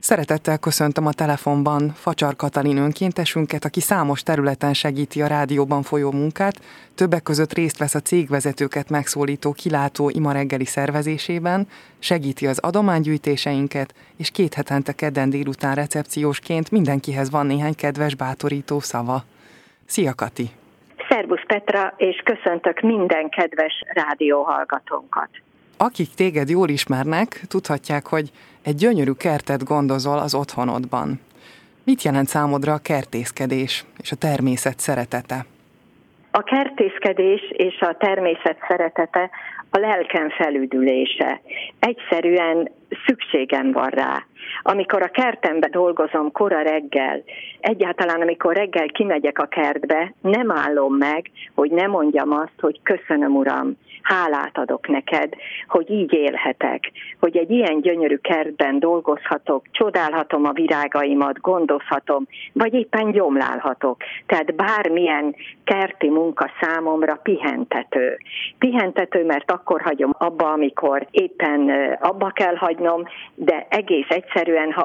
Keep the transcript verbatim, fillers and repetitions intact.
Szeretettel köszöntöm a telefonban Facsar Katalin önkéntesünket, aki számos területen segíti a rádióban folyó munkát, többek között részt vesz a cégvezetőket megszólító kilátó ima reggeli szervezésében, segíti az adománygyűjtéseinket, és két hetente kedden délután recepciósként mindenkihez van néhány kedves bátorító szava. Szia, Kati! Szervusz, Petra, és köszöntök minden kedves rádióhallgatónkat! Akik téged jól ismernek, tudhatják, hogy egy gyönyörű kertet gondozol az otthonodban. Mit jelent számodra a kertészkedés és a természet szeretete? A kertészkedés és a természet szeretete a lelkem felüdülése. Egyszerűen szükségem van rá. Amikor a kertemben dolgozom kora reggel, egyáltalán amikor reggel kimegyek a kertbe, nem állom meg, hogy ne mondjam azt, hogy köszönöm, Uram, hálát adok neked, hogy így élhetek, hogy egy ilyen gyönyörű kertben dolgozhatok, csodálhatom a virágaimat, gondozhatom, vagy éppen gyomlálhatok. Tehát bármilyen kerti munka számomra pihentető. Pihentető, mert akkor hagyom abba, amikor éppen abba kell hagynom, de egész egyszerűen, ha